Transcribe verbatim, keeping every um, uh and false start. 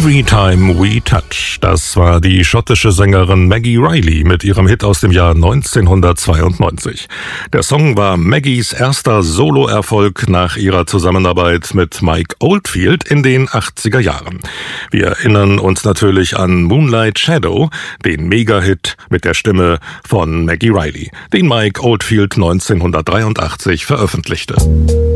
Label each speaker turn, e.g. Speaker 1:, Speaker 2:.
Speaker 1: Every Time We Touch. Das war die schottische Sängerin Maggie Reilly mit ihrem Hit aus dem Jahr neunzehnhundertzweiundneunzig. Der Song war Maggies erster Soloerfolg nach ihrer Zusammenarbeit mit Mike Oldfield in den achtziger Jahren. Wir erinnern uns natürlich an Moonlight Shadow, den Mega-Hit mit der Stimme von Maggie Reilly, den Mike Oldfield neunzehnhundertdreiundachtzig veröffentlichte.